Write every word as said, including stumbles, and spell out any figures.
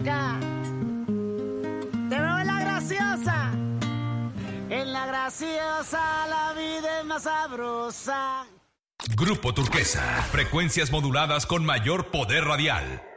acá. Te veo en la graciosa. En la graciosa la vida es más sabrosa. Grupo Turquesa, frecuencias moduladas con mayor poder radial.